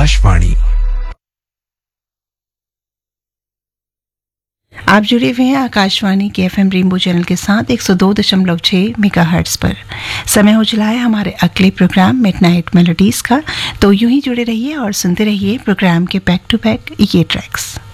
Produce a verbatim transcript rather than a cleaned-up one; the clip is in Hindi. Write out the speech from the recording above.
आकाशवाणी। आप जुड़े हुए हैं आकाशवाणी के एफएम रेनबो चैनल के साथ एक सौ दो दशमलव छह मेगाहर्ट्ज पर। समय हो चला है हमारे अगले प्रोग्राम मिडनाइट मेलोडीज का, तो यूं ही जुड़े रहिए और सुनते रहिए प्रोग्राम के बैक टू बैक ये ट्रैक्स।